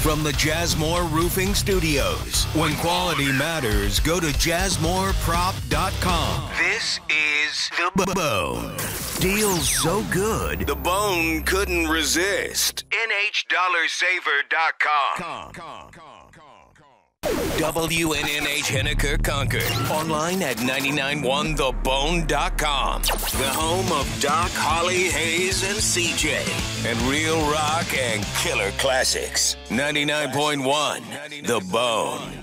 From the Jazzmore Roofing Studios. When quality matters, go to jazzmoreprop.com. This is The Bone. Deals so good, The Bone couldn't resist. NHDollarSaver.com. WNNH Henniker Concord. Online at 991thebone.com. The home of Doc, Holly, Hayes, and CJ. And real rock and killer classics. 99.1 The Bone.